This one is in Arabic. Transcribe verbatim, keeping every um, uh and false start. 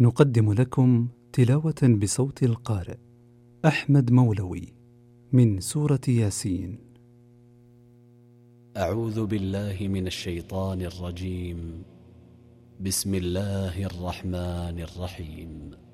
نقدم لكم تلاوة بصوت القارئ أحمد مولوي من سورة ياسين. أعوذ بالله من الشيطان الرجيم. بسم الله الرحمن الرحيم.